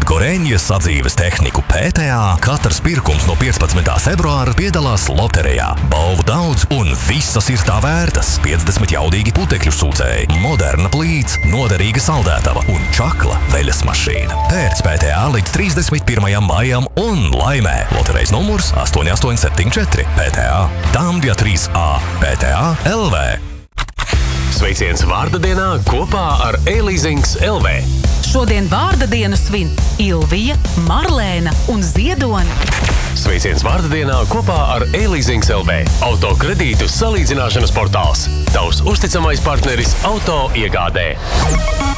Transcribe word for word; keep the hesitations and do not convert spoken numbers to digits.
Goreņas sadzīves tehniku P T A katrs pirkums no piecpadsmitā februāra piedalās loterijā. Balvu daudz un visas ir tā vērtas. piecdesmit jaudīgi putekļu sūcēji, moderna plīts, noderīga saldētava un čakla veļas mašīna. Pērc P T A līdz trīsdesmit pirmajam maijam un laimē. Loterejas numurs astoņi astoņi septiņi četri. P T A Tambja trīs A. P T A L V. Sveiciens vārda dienā kopā ar E-Leasings L V. Šodien vārda dienu svin Ilvija, Marlēna un Ziedone. Sveiciens vārda dienā kopā ar E-Leasings L V. Autokredītu salīdzināšanas portāls. Tavs uzticamais partneris auto iegādē.